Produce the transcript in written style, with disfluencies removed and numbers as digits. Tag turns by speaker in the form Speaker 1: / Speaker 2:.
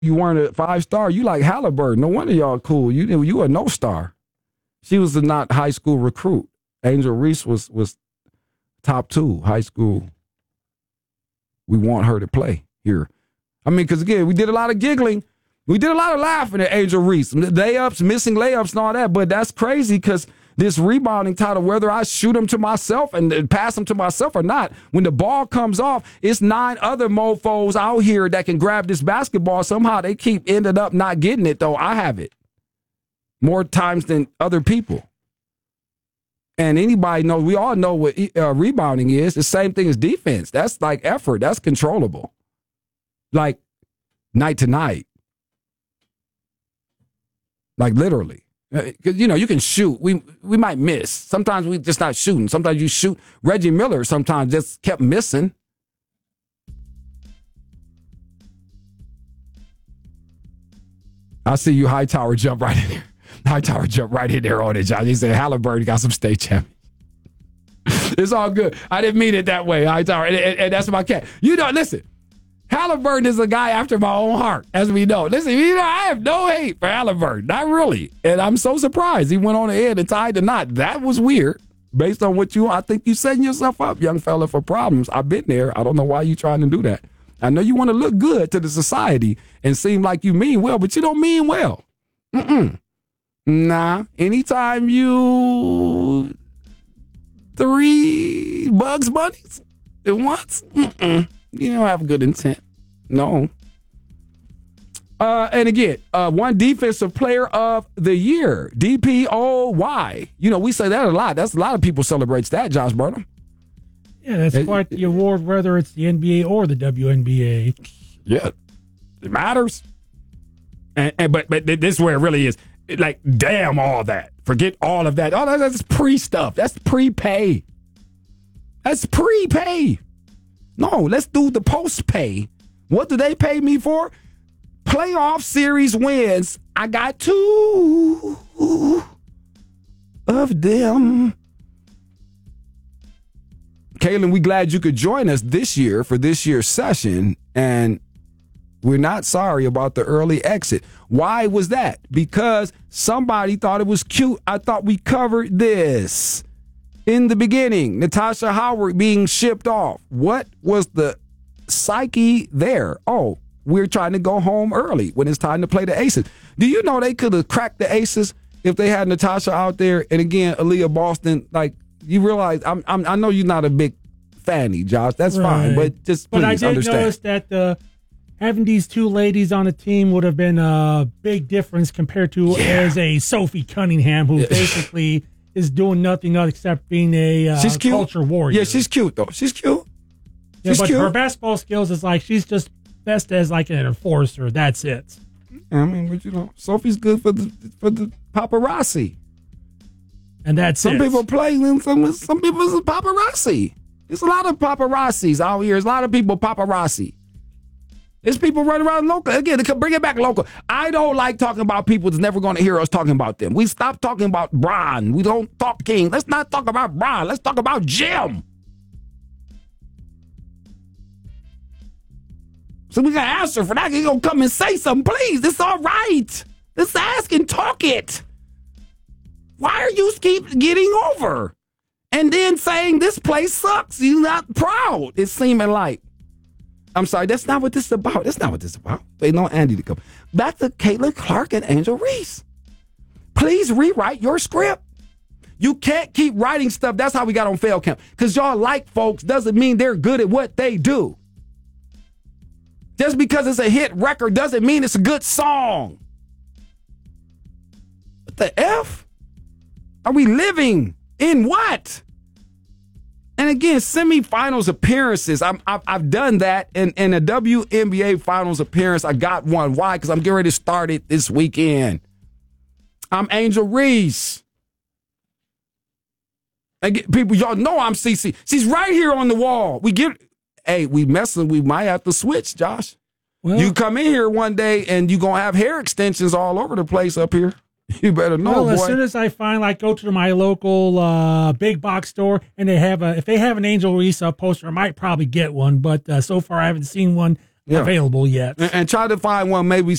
Speaker 1: You weren't a 5-star. You like Halliburton. No wonder y'all cool. You a no star. She was a not high school recruit. Angel Reese was top 2 high school. We want her to play here. I mean, because again, we did a lot of giggling. We did a lot of laughing at Angel Reese. Layups, missing layups and all that. But that's crazy because this rebounding title, whether I shoot them to myself and pass them to myself or not, when the ball comes off, it's 9 other mofos out here that can grab this basketball. Somehow they keep ended up not getting it, though. I have it more times than other people. And anybody knows, we all know what rebounding is. The same thing as defense. That's like effort. That's controllable. Like night to night. Like literally. Because, you can shoot. We might miss. Sometimes we just not shooting. Sometimes you shoot. Reggie Miller sometimes just kept missing. I see you Hightower jump right in there. Hightower jump right in there on it, John. He said Halliburton got some state champions. It's all good. I didn't mean it that way, Hightower. And that's my cat. Listen. Halliburton is a guy after my own heart, as we know. Listen, I have no hate for Halliburton. Not really. And I'm so surprised he went on ahead and tied the knot. That was weird. Based on I think you setting yourself up, young fella, for problems. I've been there. I don't know why you trying to do that. I know you want to look good to the society and seem like you mean well, but you don't mean well. Nah. Anytime you 3 Bugs Bunnies at once, you don't have good intent. No. And again, one defensive player of the year, DPOY. We say that a lot. That's a lot of people celebrates that, Josh Burnham.
Speaker 2: Yeah, that's quite the award, whether it's the NBA or the WNBA.
Speaker 1: Yeah, it matters. But this is where it really is. Like, damn all that. Forget all of that. Oh, that's pre-stuff. That's prepay. That's prepay. No, let's do the post-pay. What do they pay me for? Playoff series wins. I got 2 of them. Kaylin, we glad you could join us this year for this year's session, and we're not sorry about the early exit. Why was that? Because somebody thought it was cute. I thought we covered this in the beginning. Natasha Howard being shipped off. What was the psyche there? Oh, we're trying to go home early when it's time to play the Aces. Do you know they could have cracked the Aces if they had Natasha out there? And again, Aaliyah Boston, like, you realize I know you're not a big fanny, Josh. That's fine, but just please understand.
Speaker 2: But I did notice that having these 2 ladies on the team would have been a big difference compared to as a Sophie Cunningham, who basically is doing nothing except being a culture warrior.
Speaker 1: Yeah, she's cute, though. She's cute.
Speaker 2: Yeah, but her basketball skills is like she's just best as like an enforcer. That's it.
Speaker 1: I mean, but Sophie's good for the paparazzi.
Speaker 2: And that's
Speaker 1: some people play, and some people is paparazzi. There's a lot of paparazzis out here. There's a lot of people paparazzi. There's people running around local. Again, they could bring it back local. I don't like talking about people that's never going to hear us talking about them. We stop talking about Bron. We don't talk King. Let's not talk about Bron. Let's talk about Jim. So we got to answer for that. He's going to come and say something, please. It's all right. Let's ask and talk it. Why are you keep getting over? And then saying this place sucks. You're not proud. It's seeming like. I'm sorry, that's not what this is about. That's not what this is about. They know Andy to come. Back to Caitlin Clark and Angel Reese. Please rewrite your script. You can't keep writing stuff. That's how we got on fail camp. Because y'all like folks doesn't mean they're good at what they do. Just because it's a hit record doesn't mean it's a good song. What the F? Are we living in what? And again, semifinals appearances. I've done that in a WNBA finals appearance. I got one. Why? Because I'm getting ready to start it this weekend. I'm Angel Reese. People, y'all know I'm CC. She's right here on the wall. We messing. We might have to switch, Josh. Well, you come in here one day and you gonna have hair extensions all over the place up here. You better know, boy.
Speaker 2: As soon as I go to my local big box store and if they have an Angel Reese poster, I might probably get one. But so far, I haven't seen one available yet.
Speaker 1: And try to find one maybe